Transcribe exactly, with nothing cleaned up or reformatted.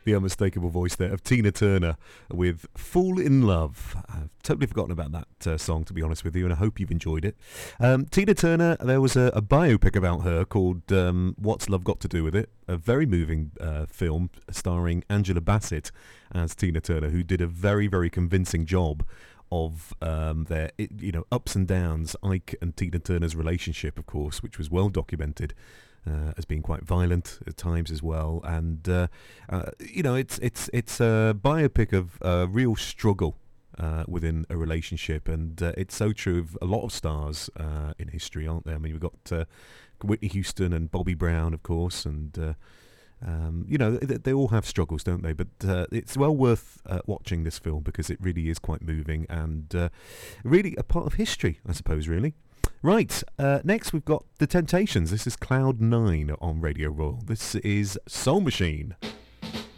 The unmistakable voice there of Tina Turner with Fall in Love. I've totally forgotten about that uh, song, to be honest with you, and I hope you've enjoyed it. Um, Tina Turner, there was a, a biopic about her called um, What's Love Got to Do With It? A very moving uh, film starring Angela Bassett as Tina Turner, who did a very, very convincing job of um, their you know ups and downs. Ike and Tina Turner's relationship, of course, which was well documented. Uh, as being quite violent at times as well, and uh, uh, you know it's it's it's a biopic of uh, real struggle uh, within a relationship, and uh, it's so true of a lot of stars uh, in history, aren't there? I mean, we've got uh, Whitney Houston and Bobby Brown, of course, and uh, um, you know they, they all have struggles, don't they? But uh, it's well worth uh, watching this film because it really is quite moving and uh, really a part of history, I suppose. Really. Right, uh, next we've got The Temptations. This is Cloud Nine on Radio Royal. This is Soul Machine.